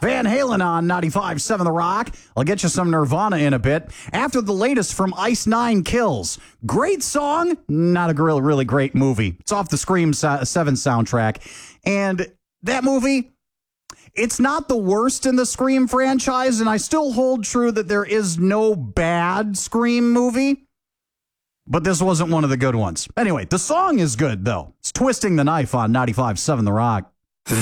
Van Halen on 95.7 The Rock. I'll get you some Nirvana in a bit. After the latest from Ice Nine Kills. Great song, not a really great movie. It's off the Scream 7 soundtrack. And that movie, it's not the worst in the Scream franchise, and I still hold true that there is no bad Scream movie. But this wasn't one of the good ones. Anyway, the song is good, though. It's Twisting the Knife on 95.7 The Rock.